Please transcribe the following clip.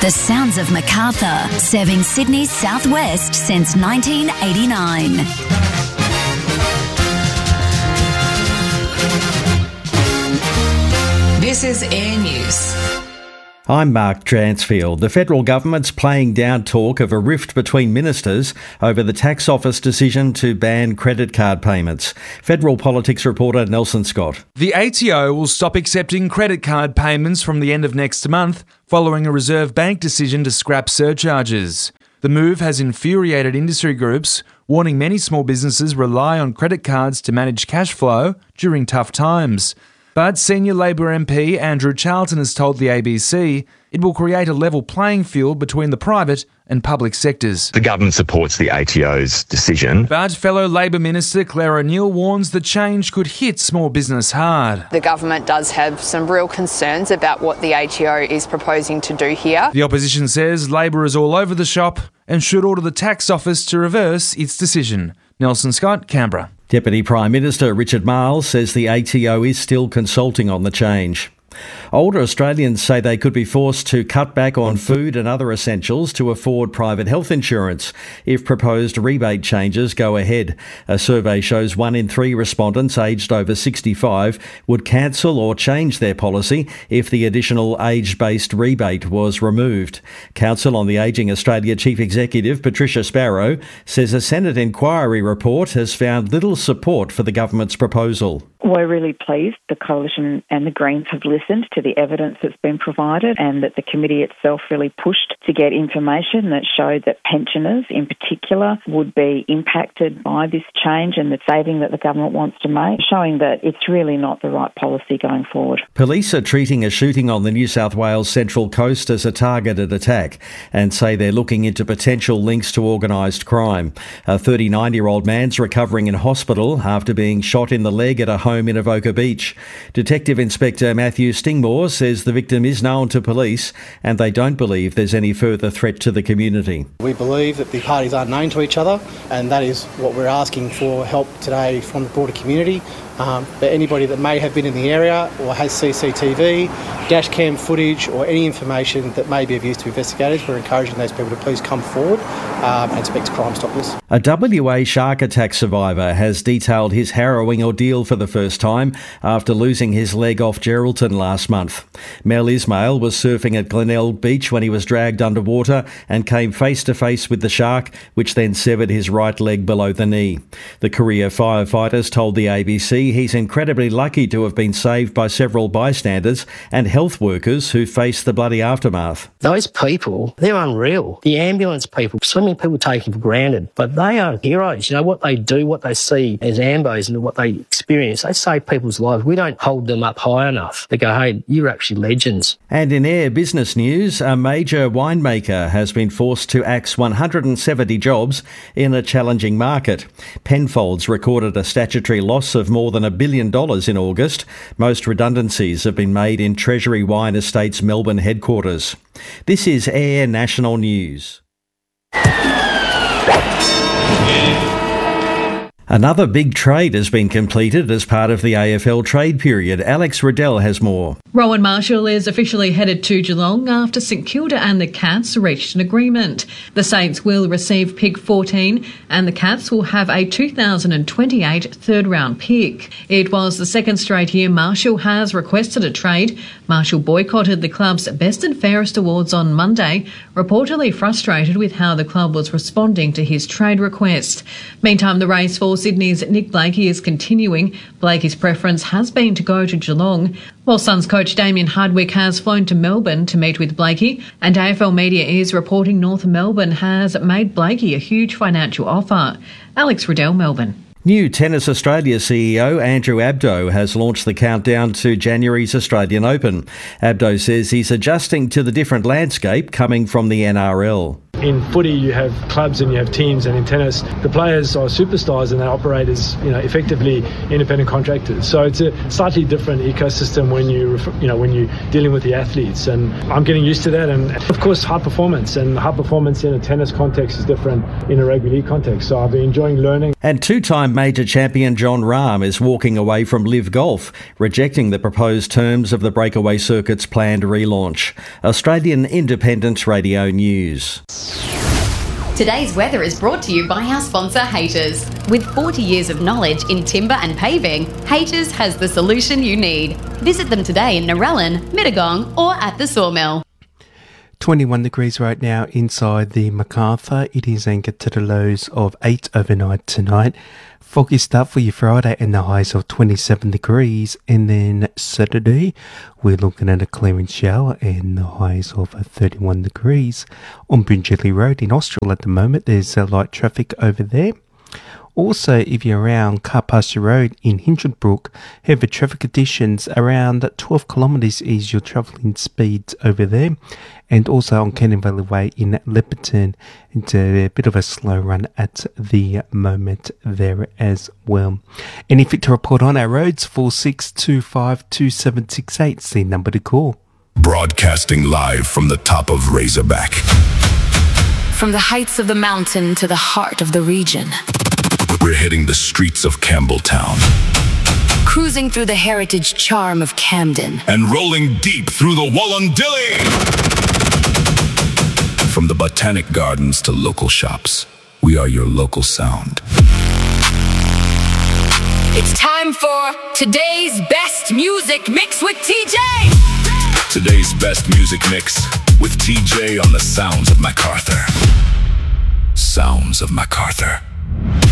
The sounds of Macarthur, serving Sydney's southwest since 1989. This is Air News. I'm Mark Dransfield. The federal government's playing down talk of a rift between ministers over the tax office decision to ban credit card payments. Federal politics reporter Nelson Scott. The ATO will stop accepting credit card payments from the end of next month, following a Reserve Bank decision to scrap surcharges. The move has infuriated industry groups, warning many small businesses rely on credit cards to manage cash flow during tough times. But senior Labor MP Andrew Charlton has told the ABC it will create a level playing field between the private and public sectors. The government supports the ATO's decision. But fellow Labor Minister Claire O'Neill warns the change could hit small business hard. The government does have some real concerns about what the ATO is proposing to do here. The opposition says Labor is all over the shop and should order the tax office to reverse its decision. Nelson Scott, Canberra. Deputy Prime Minister Richard Marles says the ATO is still consulting on the change. Older Australians say they could be forced to cut back on food and other essentials to afford private health insurance if proposed rebate changes go ahead. A survey shows 1 in 3 respondents aged over 65 would cancel or change their policy if the additional age-based rebate was removed. Council on the Ageing Australia Chief Executive Patricia Sparrow says a Senate inquiry report has found little support for the government's proposal. We're really pleased the Coalition and the Greens have listened to the evidence that's been provided and that the committee itself really pushed to get information that showed that pensioners in particular would be impacted by this change and the saving that the government wants to make, showing that it's really not the right policy going forward. Police are treating a shooting on the New South Wales Central Coast as a targeted attack and say they're looking into potential links to organised crime. A 39-year-old man's recovering in hospital after being shot in the leg at a home in Avoca Beach. Detective Inspector Matthew Stingmore says the victim is known to police and they don't believe there's any further threat to the community. We believe that the parties are known to each other, and that is what we're asking for help today from the broader community. But anybody that may have been in the area or has CCTV, dash cam footage or any information that may be of use to investigators, we're encouraging those people to please come forward and speak to Crime Stoppers. A WA shark attack survivor has detailed his harrowing ordeal for the first time after losing his leg off Geraldton last month. Mel Ismail was surfing at Glenelg Beach when he was dragged underwater and came face to face with the shark, which then severed his right leg below the knee. The Courier firefighters told the ABC he's incredibly lucky to have been saved by several bystanders and health workers who faced the bloody aftermath. Those people, they're unreal. The ambulance people, so many people taken for granted, but they are heroes. You know, what they do, what they see as ambos and what they experience, they save people's lives. We don't hold them up high enough. They go, hey, you're actually legends. And in Air business news, a major winemaker has been forced to axe 170 jobs in a challenging market. Penfolds recorded a statutory loss of more than $1 billion in August. Most redundancies have been made in Treasury Wine Estate's Melbourne headquarters. This is Air National News. Another big trade has been completed as part of the AFL trade period. Alex Riddell has more. Rowan Marshall is officially headed to Geelong after St Kilda and the Cats reached an agreement. The Saints will receive pick 14 and the Cats will have a 2028 third-round pick. It was the second straight year Marshall has requested a trade. Marshall boycotted the club's Best and Fairest awards on Monday, reportedly frustrated with how the club was responding to his trade request. Meantime, the race for Sydney's Nick Blakey is continuing. Blakey's preference has been to go to Geelong, while Suns coach Damien Hardwick has flown to Melbourne to meet with Blakey, and AFL Media is reporting North Melbourne has made Blakey a huge financial offer. Alex Riddell, Melbourne. New Tennis Australia CEO Andrew Abdo has launched the countdown to January's Australian Open. Abdo says he's adjusting to the different landscape coming from the NRL. in footy you have clubs and you have teams, and in tennis the players are superstars and they operate as effectively independent contractors. So it's a slightly different ecosystem when you're dealing with the athletes, and I'm getting used to that. And of course high performance in a tennis context is different in a rugby league context. So I've been enjoying learning. And two-time major champion Jon Rahm is walking away from Live Golf, rejecting the proposed terms of the breakaway circuit's planned relaunch. Australian Independent Radio News. Today's weather is brought to you by our sponsor, Haters. With 40 years of knowledge in timber and paving, Haters has the solution you need. Visit them today in Narellan, Mittagong or at the Sawmill. 21 degrees right now inside the MacArthur. It is anchored to the lows of 8 overnight tonight. Foggy start for your Friday and the highs of 27 degrees. And then Saturday, we're looking at a clearing shower and the highs of 31 degrees. On Bringelly Road in Austral at the moment, there's light traffic over there. Also, if you're around Carpasture Road in Hinchinbrook, heavy traffic conditions around 12 kilometres is your travelling speeds over there. And also on Canning Valley Way in Leppington, it's a bit of a slow run at the moment there as well. Anything to report on our roads? 46252768 is the number to call. Broadcasting live from the top of Razorback. From the heights of the mountain to the heart of the region. We're hitting the streets of Campbelltown. Cruising through the heritage charm of Camden. And rolling deep through the Wallandilly. From the Botanic Gardens to local shops, we are your local sound. It's time for today's best music mix with TJ. Today's best music mix with TJ on the Sounds of MacArthur. Sounds of MacArthur.